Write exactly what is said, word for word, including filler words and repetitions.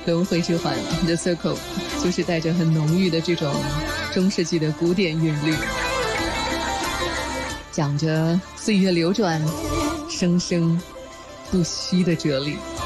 轮回之环 The Circle 就是带着很浓郁的这种中世纪的古典韵律，讲着岁月流转生生不息的哲理。